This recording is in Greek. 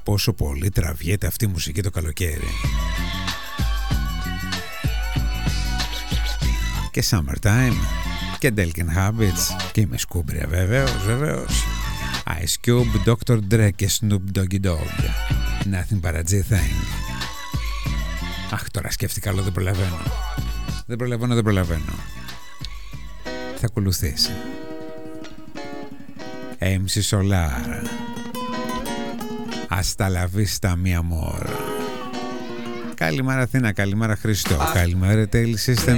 πόσο πολύ τραβιέται αυτή η μουσική το καλοκαίρι. Και Summertime και Delkin Habits και η Μεσκούμπρια βεβαίως. Ice Cube, Dr. Dre και Snoop Doggy Dogg. Nothing but a G-Thing. Αχ, τώρα σκέφτηκα, αλλά δεν προλαβαίνω. Θα ακολουθήσει MC Solar, Hasta la vista mi amor. Καλημέρα Αθήνα, καλημέρα Χριστό, καλημέρα Τέλη System.